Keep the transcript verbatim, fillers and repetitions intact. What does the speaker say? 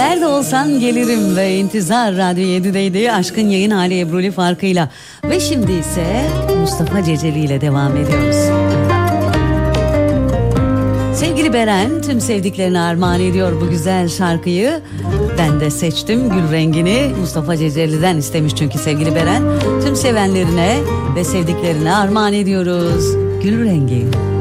Nerede olsan gelirim ve İntizar Radyo yedideydi. Aşkın yayın hali Ebruli farkıyla. Ve şimdi ise Mustafa Ceceli ile devam ediyoruz. Sevgili Beren tüm sevdiklerine armağan ediyor bu güzel şarkıyı. Ben de seçtim gül rengini. Mustafa Ceceli'den istemiş çünkü sevgili Beren. Tüm sevenlerine ve sevdiklerine armağan ediyoruz. Gül rengi.